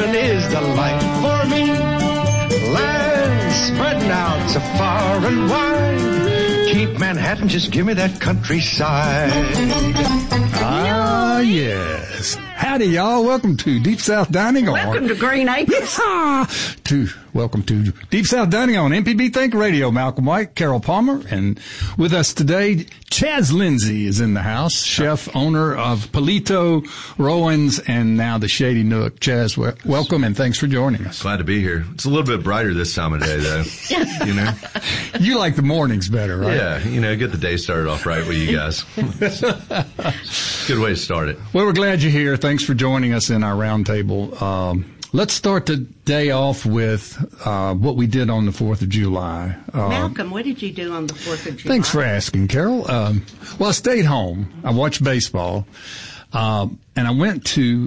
Heaven is the life for me. Land spreading out so far and wide. Keep Manhattan, just give me that countryside. Ah, yes. Howdy, y'all. Welcome to Deep South Dining on. Welcome to Green Acres. Welcome to Deep South Dining on MPB Think Radio. Malcolm White, Carol Palmer, and with us today, Chaz Lindsay is in the house, chef, owner of Palito, Rowan's, and now the Shady Nook. Chaz, welcome and thanks for joining us. Glad to be here. It's a little bit brighter this time of day, though. You know, you like the mornings better, right? Yeah, you know, get the day started off right with you guys. Good way to start it. Well, we're glad you're here. Thanks for joining us in our roundtable. Let's start the day off with what we did on the 4th of July. Malcolm, what did you do on the 4th of July? Thanks for asking, Carol. Well, I stayed home. I watched baseball, and I went to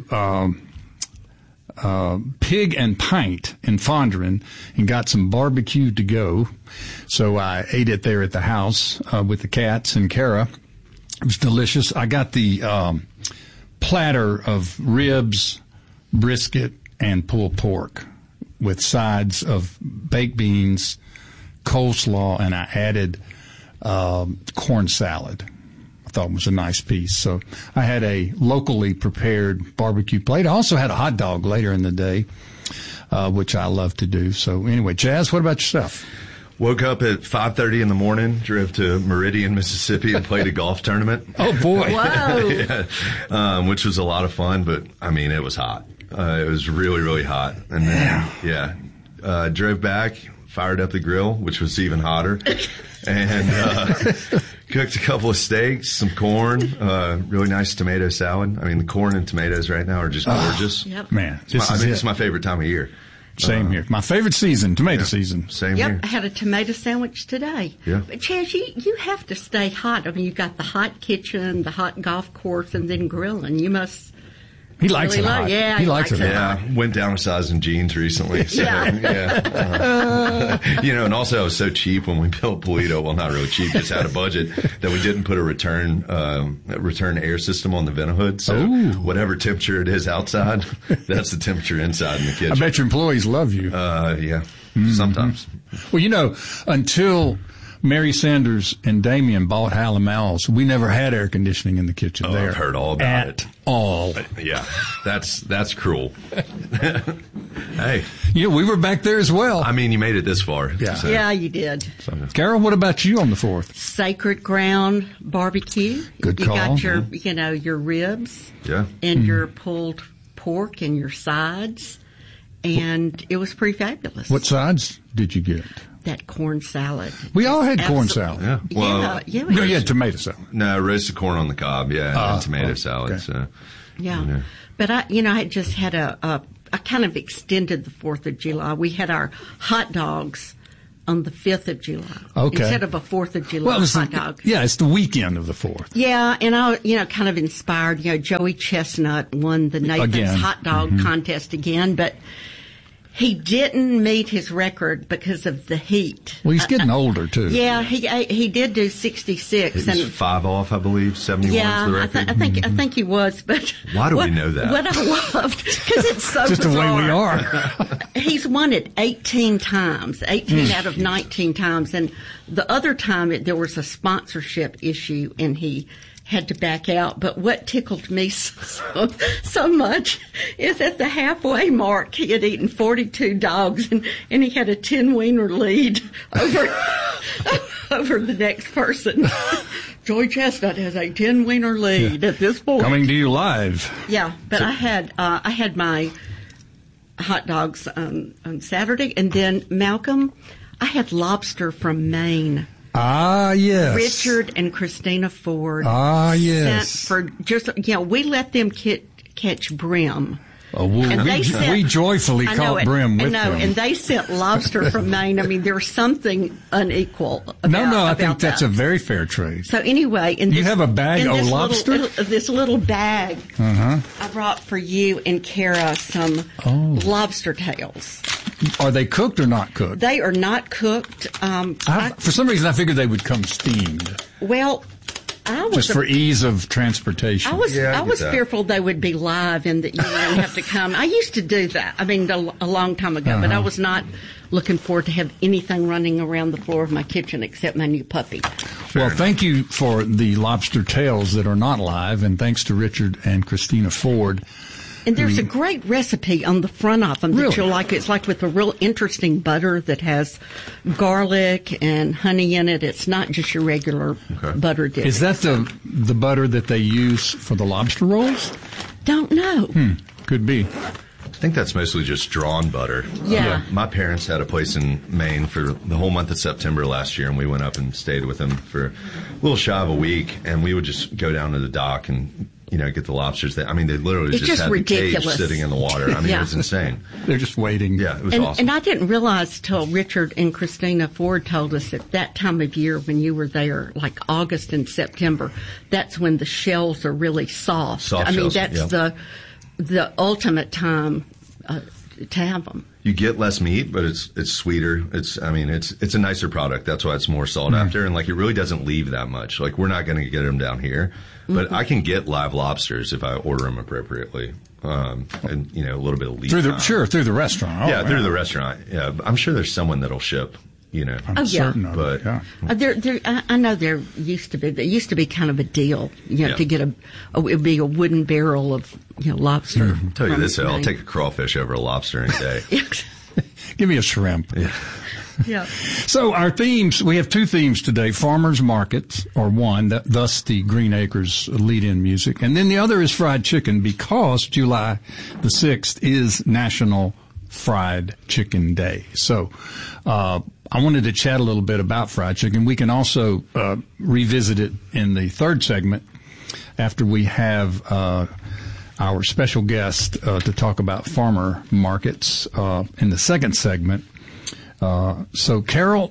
Pig and Pint in Fondren and got some barbecue to go. So I ate it there at the house with the cats and Kara. It was delicious. I got the platter of ribs, brisket, and pulled pork with sides of baked beans, coleslaw, and I added corn salad. I thought it was a nice piece. So I had a locally prepared barbecue plate. I also had a hot dog later in the day, which I love to do. So anyway, Jazz, what about yourself? Woke up at 5:30 in the morning, drove to Meridian, Mississippi, and played a golf tournament. Oh, boy. Whoa. Yeah. Which was a lot of fun, but, I mean, it was hot. It was really, really hot. And then, drove back, fired up the grill, which was even hotter, and cooked a couple of steaks, some corn, really nice tomato salad. I mean, the corn and tomatoes right now are just gorgeous. Yep. Man, it's my favorite time of year. Same here. My favorite season, tomato season. Same here. I had a tomato sandwich today. Yeah. But Chaz, you have to stay hot. I mean, you've got the hot kitchen, the hot golf course, and then grilling. You must. He likes really it hot. Yeah, he likes it hot. Yeah, went down a size in jeans recently. So, you know, and also it was so cheap when we built Palito. Well, not really cheap, just had a budget that we didn't put a return air system on the vent-a-hood. So whatever temperature it is outside, that's the temperature inside in the kitchen. I bet your employees love you. Yeah, sometimes. Well, you know, until Mary Sanders and Damien bought Hallamals, we never had air conditioning in the kitchen there. I've heard all about it. All. Yeah, that's cruel. Hey. Yeah, we were back there as well. I mean, you made it this far. Yeah. So. Yeah, you did. Carol, what about you on the 4th? Sacred Ground barbecue. Good call. You got your ribs. Yeah. And your pulled pork and your sides. And it was pretty fabulous. What sides did you get? That corn salad. We all had corn salad. Yeah. Well, no, you had tomato salad. No, roasted corn on the cob, and tomato salad. Okay. So, yeah. You know. But I just had I kind of extended the 4th of July. We had our hot dogs on the 5th of July. Okay. Instead of a 4th of July hot dog. Yeah, it's the weekend of the 4th. Yeah, and I, kind of inspired, Joey Chestnut won the Nathan's hot dog contest again, but he didn't meet his record because of the heat. Well, he's getting older too. Yeah, he did do 66. He's 5 off, I believe. 71 is the record. I think he was. But why do we know that? What I loved, because it's so just bizarre. the way we are. He's won it 18 times, 18 out of 19 times, and the other time there was a sponsorship issue, and he had to back out. But what tickled me so much is at the halfway mark, he had eaten 42 dogs, and he had a 10-wiener lead over the next person. Joy Chestnut has a 10-wiener lead at this point. Coming to you live. Yeah, but I had my hot dogs on Saturday, and then Malcolm, I had lobster from Maine. Ah, yes. Richard and Christina Ford. Ah, yes. Sent for we let them catch brim. Oh, well, we joyfully caught brim with them. And they sent lobster from Maine. I mean, there's something unequal about No, I think that. that's a very fair trade. So anyway, you have a bag of lobster? This little bag I brought for you and Kara some lobster tails. Are they cooked or not cooked? They are not cooked. For some reason, I figured they would come steamed. Well, Just for ease of transportation. I was that. fearful they would be live and that you wouldn't have to come. I used to do that. I mean, a long time ago, but I was not looking forward to have anything running around the floor of my kitchen except my new puppy. Well, thank you for the lobster tails that are not live, and thanks to Richard and Christina Ford. And there's a great recipe on the front of them that Really? you'll like. It's like with a real interesting butter that has garlic and honey in it. It's not just your regular butter dip. Is that the butter that they use for the lobster rolls? Don't know. Could be. I think that's mostly just drawn butter. Yeah. My parents had a place in Maine for the whole month of September last year, and we went up and stayed with them for a little shy of a week, and we would just go down to the dock and, get the lobsters. They literally It's just just had ridiculous. the cage sitting in the water. I mean, Yeah. it was insane. They're just waiting. Yeah, it was And, awesome. and I didn't realize till Richard and Christina Ford told us at that time of year when you were there, like August and September, that's when the shells are really soft. Soft I mean, shells, that's yeah. the ultimate time to have them. You get less meat, but it's sweeter. It's a nicer product. That's why it's more sought after, and it really doesn't leave that much. We're not going to get them down here, but I can get live lobsters if I order them appropriately, and a little bit of lead time. Through the restaurant. Oh, Yeah, through the restauant. Yeah, I'm sure there's someone that'll ship. I'm certain of But- it. Yeah. I know there used to be kind of a deal, to get it would be a wooden barrel of, lobster. Tell you from this, I'll Maine. take a crawfish over a lobster any day. Give me a shrimp. Yeah. Yeah. So our themes, we have two themes today. Farmers markets are one, thus the Green Acres lead-in music. And then the other is fried chicken because July the 6th is National Fried Chicken Day. So, I wanted to chat a little bit about fried chicken. We can also revisit it in the third segment after we have our special guest to talk about farmer markets in the second segment. So, Carol,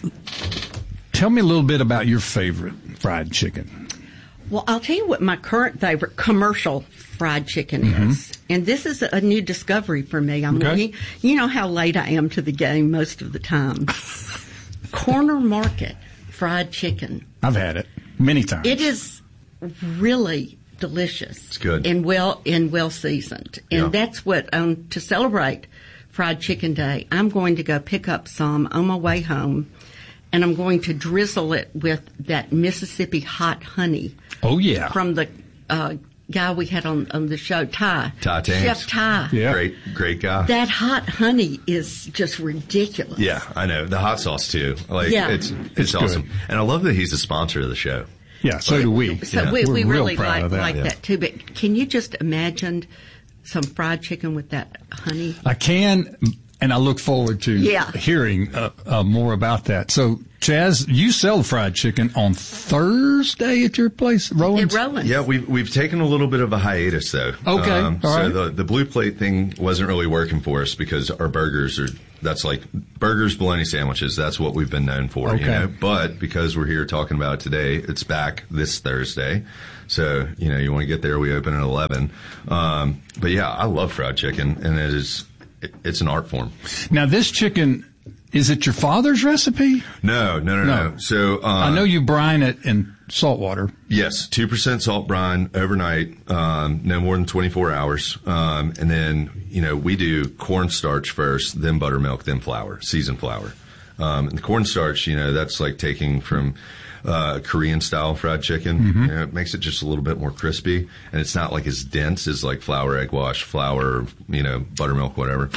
tell me a little bit about your favorite fried chicken. Well, I'll tell you what my current favorite commercial fried chicken is. And this is a new discovery for me. Okay. You know how late I am to the game most of the time. Corner Market fried chicken. I've had it many times. It is really delicious. It's good. And well seasoned. And Yeah. that's what, to celebrate Fried Chicken Day, I'm going to go pick up some on my way home, and I'm going to drizzle it with that Mississippi hot honey. Oh, yeah. From the guy we had on the show, Ty. Ty Tanks. Chef Ty. Yeah. Great guy. That hot honey is just ridiculous. Yeah, I know. The hot sauce too. Yeah. It's It's awesome. good. And I love that he's a sponsor of the show. Yeah, so do we. So Yeah. we We're real really proud of like that. that too. But can you just imagine some fried chicken with that honey? I can, and I look forward to hearing more about that. So, Chaz, you sell fried chicken on Thursday at your place, Roland's? At Roland's. Yeah, we've taken a little bit of a hiatus though. Okay, all so right. the blue plate thing wasn't really working for us because our burgers that's like burgers, bologna sandwiches. That's what we've been known for. Okay. But because we're here talking about it today, it's back this Thursday. So, you want to get there. We open at 11. But yeah, I love fried chicken, and it's an art form. Now, this chicken, is it your father's recipe? No. So, I know you brine it in salt water. yes, 2% salt brine overnight, no more than 24 hours. And then, we do cornstarch first, then buttermilk, then flour, seasoned flour. And the cornstarch, that's like taking from Korean style fried chicken. It makes it just a little bit more crispy, and it's not like as dense as like flour, egg wash, flour, buttermilk, whatever.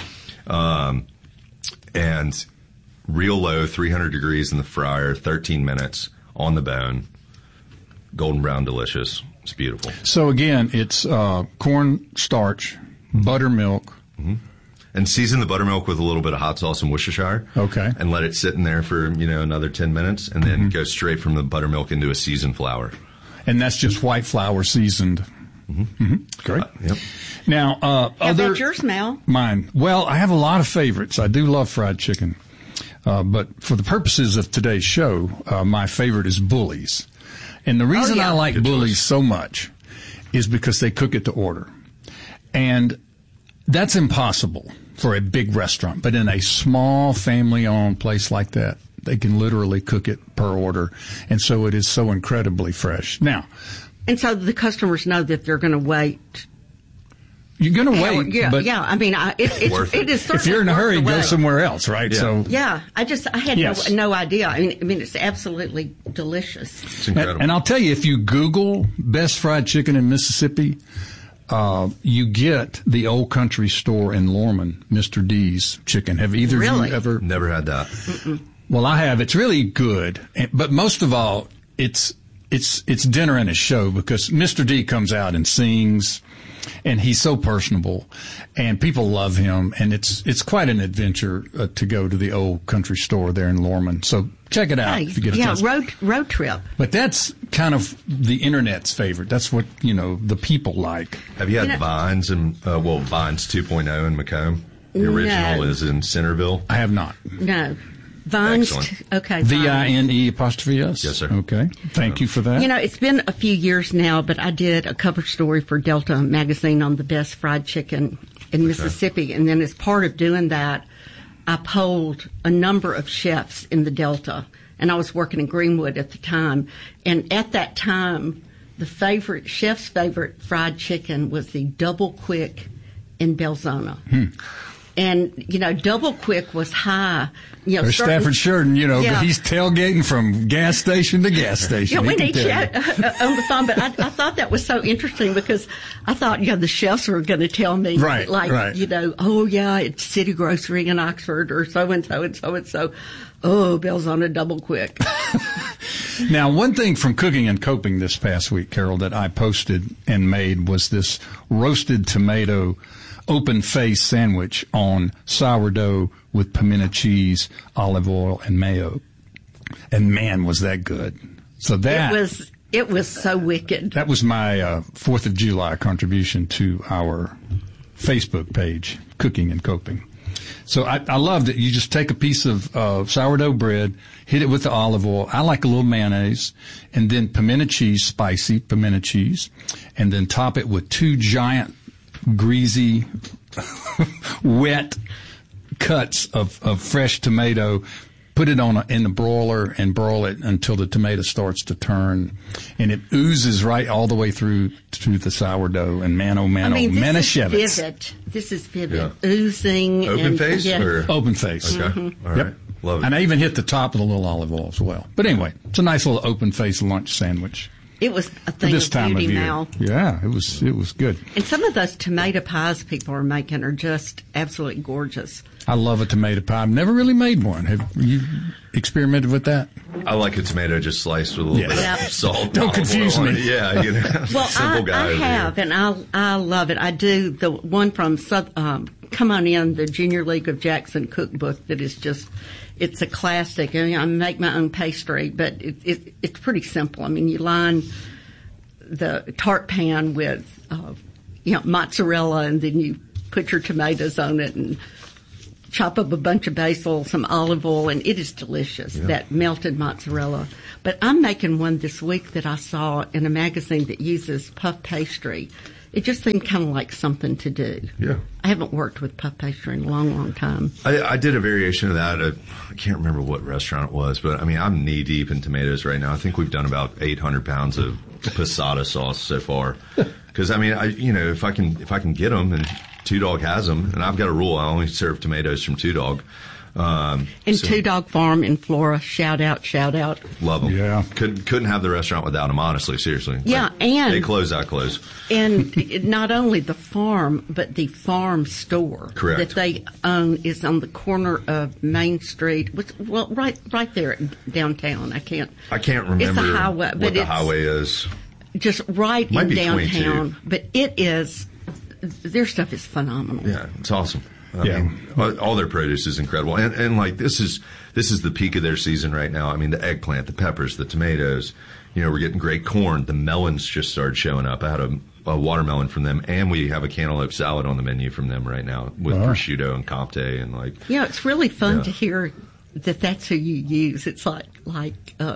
And real low, 300 degrees in the fryer, 13 minutes on the bone, golden brown, delicious. It's beautiful. So, again, it's cornstarch, buttermilk. And season the buttermilk with a little bit of hot sauce and Worcestershire. Okay. And let it sit in there for, another 10 minutes, and then go straight from the buttermilk into a seasoned flour. And that's just white flour seasoned. Great. Yep. Now, How other about yours, Mel? mine. Well, I have a lot of favorites. I do love fried chicken. But for the purposes of today's show, my favorite is Bully's. And the reason I like Good Bully's choice. so much is because they cook it to order. And that's impossible for a big restaurant. But in a small family-owned place like that, they can literally cook it per order. And so it is so incredibly fresh. Now, and so the customers know that they're going to wait. You're going to wait. Yeah, but I mean, it is certainly if you're in a hurry, go somewhere else, right? Yeah. So yeah, I had no idea. I mean, it's absolutely delicious. It's incredible. And I'll tell you, if you Google best fried chicken in Mississippi, you get the Old Country Store in Lorman, Mr. D's chicken. Have either of you ever? Never had that. Mm-mm. Well, I have. It's really good. But most of all, it's dinner and a show because Mr. D comes out and sings. And he's so personable, and people love him, and it's quite an adventure to go to the Old Country Store there in Lorman. So check it out if you get a chance. road trip. But that's kind of the internet's favorite. That's what the people like. Have you had Vines and Vines 2.0 in Macomb? The original is in Centerville. I have not. No. Vines. Excellent. Okay. VINE''S? Yes, sir. Okay. Thank you for that. It's been a few years now, but I did a cover story for Delta magazine on the best fried chicken in Mississippi. And then as part of doing that, I polled a number of chefs in the Delta. And I was working in Greenwood at the time. And at that time, the chef's favorite fried chicken was the Double Quick in Belzona. And, Double Quick was high. There's Stafford Sheridan, but he's tailgating from gas station to gas station. Yeah, we need chat on the phone, but I thought that was so interesting because I thought, the chefs were going to tell me, right. It's City Grocery in Oxford or so-and-so and so-and-so. Oh, Belzona Double Quick. Now, one thing from Cooking and Coping this past week, Carol, that I posted and made was this roasted tomato open face sandwich on sourdough with pimento cheese, olive oil, and mayo. And man, was that good. So it was so wicked. That was my 4th of July contribution to our Facebook page, Cooking and Coping. So I loved it. You just take a piece of sourdough bread, hit it with the olive oil. I like a little mayonnaise, and then pimento cheese, spicy pimento cheese, and then top it with 2 giant greasy, wet cuts of fresh tomato. Put it in the broiler and broil it until the tomato starts to turn, and it oozes right all the way through to the sourdough. And man, oh man, Manischewitz. This is vivid. Yeah. Oozing. Open face? Or? Open face. Okay. Mm-hmm. All right. Yep. Love it. And I even hit the top of the little olive oil as well. But anyway, it's a nice little open face lunch sandwich. It was a thing this of time beauty, of year. Mal. Yeah, it was good. And some of those tomato pies people are making are just absolutely gorgeous. I love a tomato pie. I've never really made one. Have you experimented with that? I like a tomato just sliced with a little bit of salt. Don't confuse me. Yeah, Well, simple guy. I have, and I love it. I do the one from Come On In, the Junior League of Jackson cookbook that is just, it's a classic. I make my own pastry, but it's pretty simple. I mean, you line the tart pan with, mozzarella, and then you put your tomatoes on it and chop up a bunch of basil, some olive oil, and it is delicious, that melted mozzarella. But I'm making one this week that I saw in a magazine that uses puff pastry. It just seemed kind of like something to do. Yeah. I haven't worked with puff pastry in a long, long time. I did a variation of that. I can't remember what restaurant it was, but I mean, I'm knee deep in tomatoes right now. I think we've done about 800 pounds of passata sauce so far. Because I mean, if I can get them, and Two Dog has them, and I've got a rule: I only serve tomatoes from Two Dog. Two Dog Farm in Flora, shout out. Love them. Yeah. Couldn't have the restaurant without them, honestly, seriously. Yeah, and they close, I close. And not only the farm, but the farm store. Correct. That they own is on the corner of Main Street. Right there downtown. I can't remember it's a highway, what the highway is. Just right in downtown. 22. But their stuff is phenomenal. Yeah, it's awesome. I mean, all their produce is incredible, and like this is the peak of their season right now. I mean, the eggplant, the peppers, the tomatoes. We're getting great corn. The melons just started showing up. I had a watermelon from them, and we have a cantaloupe salad on the menu from them right now with prosciutto and Comte and like. Yeah, it's really fun to hear that that's who you use. It's like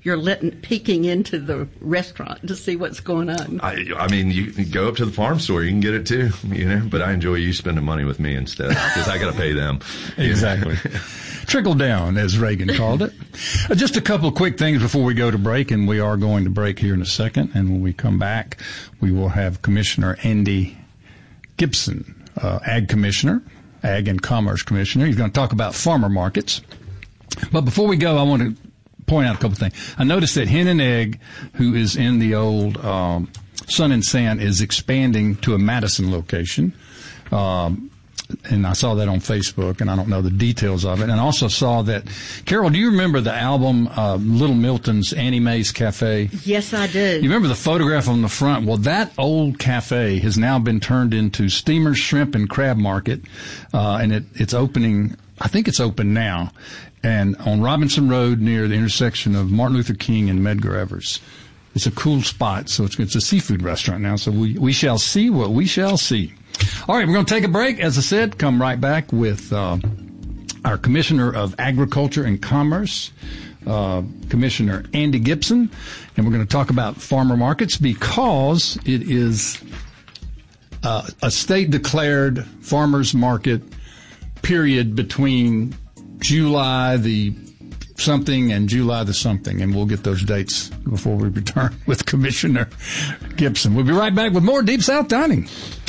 peeking into the restaurant to see what's going on. I mean, you can go up to the farm store, you can get it too, but I enjoy you spending money with me instead, because I got to pay them. Exactly. Trickle down, as Reagan called it. Just a couple of quick things before we go to break, and we are going to break here in a second. And when we come back, we will have Commissioner Andy Gibson, Ag Commissioner, Ag and Commerce Commissioner. He's going to talk about farmer markets. But before we go, I want to point out a couple things. I noticed that Hen and Egg, who is in the old Sun and Sand, is expanding to a Madison location. And I saw that on Facebook, and I don't know the details of it. And I also saw that, Carol, do you remember the album Little Milton's Annie Mae's Cafe? Yes, I do. You remember the photograph on the front? Well, that old cafe has now been turned into Steamer's Shrimp and Crab Market, and it's opening. I think it's open now, and on Robinson Road near the intersection of Martin Luther King and Medgar Evers. It's a cool spot, so it's a seafood restaurant now. So we shall see what we shall see. All right, we're going to take a break. As I said, come right back with our Commissioner of Agriculture and Commerce, Commissioner Andy Gibson, and we're going to talk about farmer markets because it is a state-declared farmers market period between July the something and July the something, and we'll get those dates before we return with Commissioner Gibson. We'll be right back with more Deep South Dining.